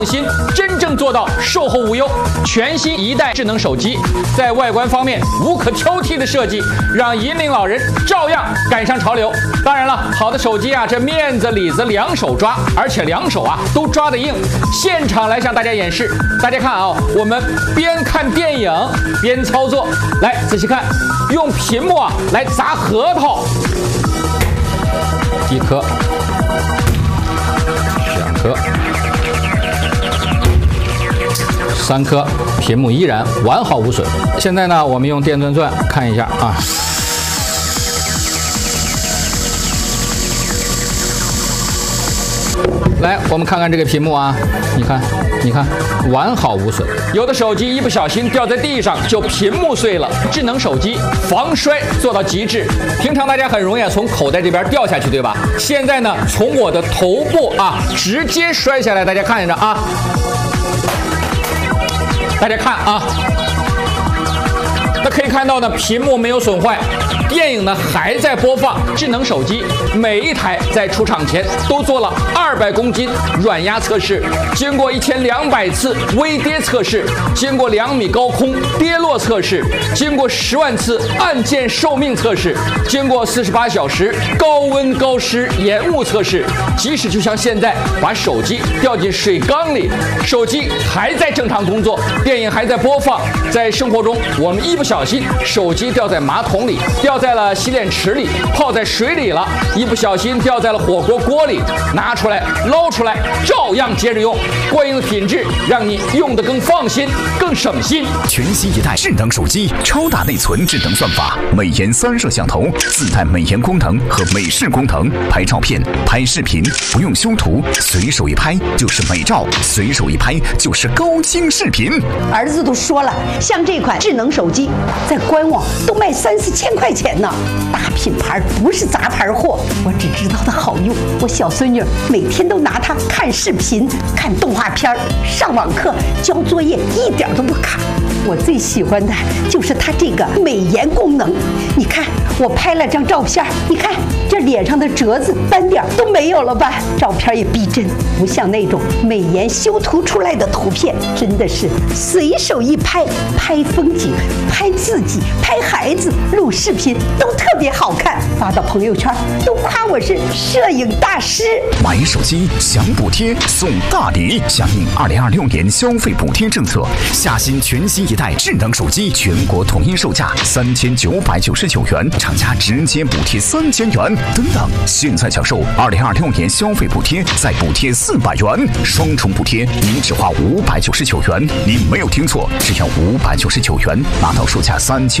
新真正做到售后无忧，全新一代智能手机，在外观方面无可挑剔的设计，让银龄老人照样赶上潮流。当然了，好的手机啊，这面子里子两手抓，而且两手啊都抓得硬。现场来向大家演示，大家看啊，我们边看电影边操作，来仔细看，用屏幕啊来砸核桃，1颗、2颗。3颗，屏幕依然完好无损。现在呢，我们用电钻钻看一下啊。来，我们看看这个屏幕啊，你看，完好无损。有的手机一不小心掉在地上就屏幕碎了，智能手机防摔做到极致。平常大家很容易从口袋这边掉下去，对吧？现在呢，从我的头部啊直接摔下来，大家看着啊。大家看啊，那可以看到呢，屏幕没有损坏，电影呢还在播放。智能手机每一台在出厂前都做了200公斤软压测试，经过1200次微跌测试，经过2米高空跌落测试，经过10万次按键寿命测试，经过48小时高温高湿延误测试。即使就像现在把手机掉进水缸里，手机还在正常工作，电影还在播放。在生活中，我们一不小心手机掉在马桶里，掉在了洗脸池里，泡在水里了，一不小心掉在了火锅锅里，拿出来捞出来照样接着用，过硬的品质让你用得更放心更省心。 全新一代智能手机，超大内存智能算法，美颜3摄像头，自带美颜功能和美视功能，拍照片拍视频不用修图，随手一拍就是美照，随手一拍就是高清视频。 儿子都说了，像这款智能手机在官网都卖3、4千块钱呢，大品牌不是杂牌货。我只知道它好用，我小孙女每天都拿它看视频、看动画片、上网课、交作业，一点都不卡。我最喜欢的就是它这个美颜功能。你看，我拍了张照片，你看这脸上的褶子、斑点都没有了吧？照片也逼真，不像那种美颜修图出来的图片，真的是随手一拍，拍风景、拍自己、拍孩子、录视频都特别好看，发到朋友圈都夸我是摄影大师。 买手机享补贴送大礼，响应2026年消费补贴政策，下新全新一代智能手机全国统一售价3999元，厂家直接补贴3000元。等等，现在享受2026年消费补贴，再补贴400元，双重补贴，您只花599元。您没有听错，只要599元拿到售价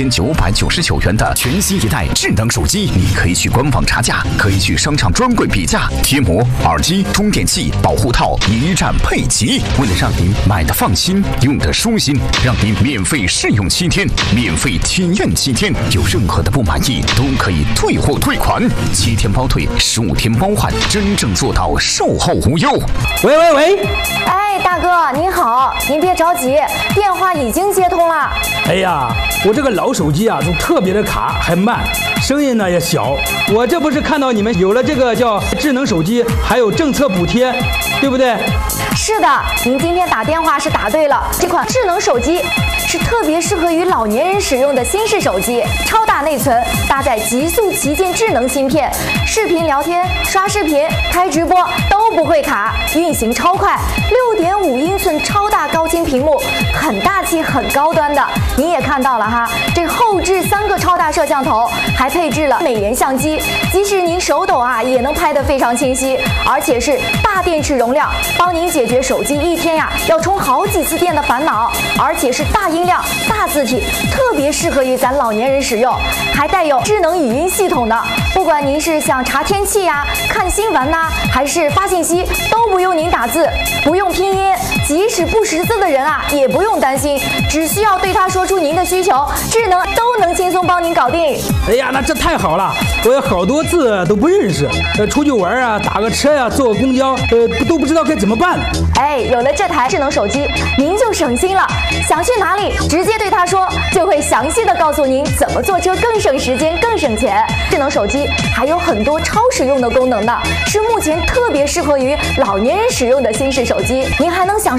3999元的全新一代智能手机。你可以去官网查价，可以去商场专柜比价，贴膜、耳机、充电器、保护套一站配齐。为了让您买的放心，用的舒心，让您免费试用7天，免费体验7天，有任何的不满意都可以退货退款，7天包退，15天包换，真正做到售后无忧。 喂， 哎，大哥您好，您别着急，电话已经接通了。 哎呀，我这个老手机啊，就特别的卡，还慢，声音呢也小。我这不是看到你们有了这个叫智能手机，还有政策补贴，对不对？ 是的，您今天打电话是答对了。这款智能手机是特别适合于老年人使用的新式手机，超大内存，搭载极速旗舰智能芯片，视频聊天、刷视频、开直播都不会卡，运行超快，6.5英寸超大高清屏幕，很大气、很高端的。您也看到了哈，这后置3个超大摄像头，还配置了美颜相机，即使您手抖啊，也能拍得非常清晰，而且是大电池容量，帮您解决手机一天呀要充好几次电的烦恼，而且是大音量、大字体，特别适合于咱老年人使用，还带有智能语音系统的。不管您是想查天气呀、看新闻呐，还是发信息，都不用您打字，不用拼音，即使不识字的人啊，也不用担心，只需要对他说出您的需求，智能都能轻松帮您搞定。 哎呀，那这太好了，我有好多字都不认识，出去玩啊，打个车呀、坐个公交，都不知道该怎么办。 哎，有了这台智能手机，您就省心了，想去哪里直接对他说，就会详细的告诉您怎么坐车更省时间、更省钱。智能手机还有很多超实用的功能呢，是目前特别适合于老年人使用的新式手机，您还能享受